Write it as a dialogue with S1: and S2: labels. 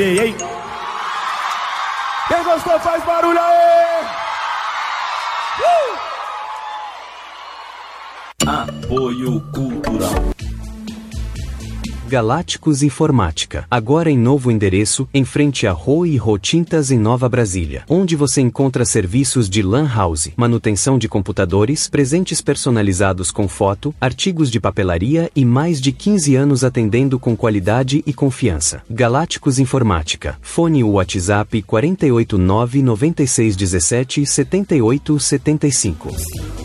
S1: Ei, ei. Quem gostou faz barulho aí!
S2: Apoio Cultural.
S3: Galácticos Informática, agora em novo endereço, em frente a Rô e Rô Tintas em Nova Brasília, onde você encontra serviços de LAN house, manutenção de computadores, presentes personalizados com foto, artigos de papelaria e mais de 15 anos atendendo com qualidade e confiança. Galácticos Informática, fone WhatsApp 489 9617 7875.